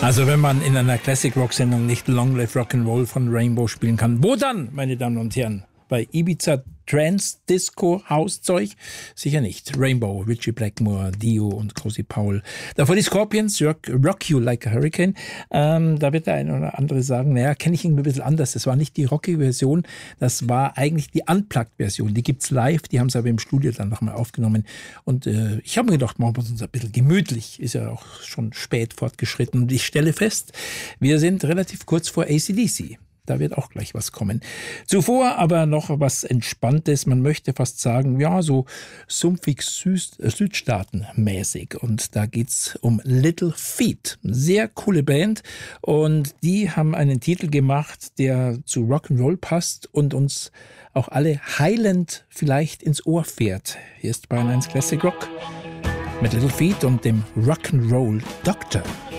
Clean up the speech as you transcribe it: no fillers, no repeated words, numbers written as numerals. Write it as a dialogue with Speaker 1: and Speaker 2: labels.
Speaker 1: Also wenn man in einer Classic Rock Sendung nicht Long Live Rock'n'Roll von Rainbow spielen kann, wo dann, meine Damen und Herren? Bei Ibiza Trance, Disco, Hauszeug? Sicher nicht. Rainbow, Ritchie Blackmore, Dio und Cozy Powell. Davor die Scorpions, Rock You Like a Hurricane. Da wird der eine oder andere sagen, naja, kenne ich irgendwie ein bisschen anders. Das war nicht die rockige Version, das war eigentlich die Unplugged-Version. Die gibt's live, die haben sie aber im Studio dann nochmal aufgenommen. Und ich habe mir gedacht, machen wir uns ein bisschen gemütlich. Ist ja auch schon spät fortgeschritten. Und ich stelle fest, wir sind relativ kurz vor AC/DC. Da wird auch gleich was kommen. Zuvor aber noch was Entspanntes. Man möchte fast sagen, ja, so sumpfig Südstaaten-mäßig. Und da geht's um Little Feat. Sehr coole Band. Und die haben einen Titel gemacht, der zu Rock'n'Roll passt und uns auch alle heilend vielleicht ins Ohr fährt. Hier ist Bayern 1 Classic Rock mit Little Feat und dem Rock'n'Roll Doctor.